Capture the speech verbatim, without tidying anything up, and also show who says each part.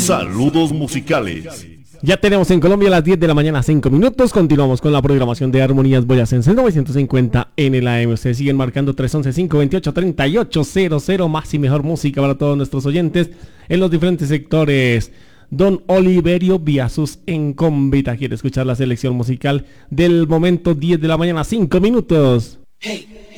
Speaker 1: Saludos musicales.
Speaker 2: Ya tenemos en Colombia a las diez de la mañana, cinco minutos. Continuamos con la programación de Armonías Boyacense novecientos cincuenta en el A M. Ustedes siguen marcando tres once, cinco veintiocho, treinta y ocho cero cero. Más y mejor música para todos nuestros oyentes en los diferentes sectores. Don Oliverio Biasus en Convita quiere escuchar la selección musical del momento, diez de la mañana, cinco minutos. Hey.